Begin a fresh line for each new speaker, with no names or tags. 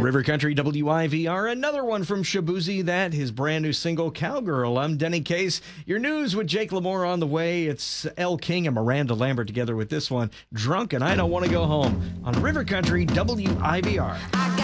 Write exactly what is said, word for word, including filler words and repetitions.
River Country W I V R, another one from Shaboozey, that his brand new single, Cowgirl. I'm Denny Case. Your news with Jake Lamore on the way. It's Elle King and Miranda Lambert together with this one, Drunk and I Don't Want to Go Home, on River Country W I V R.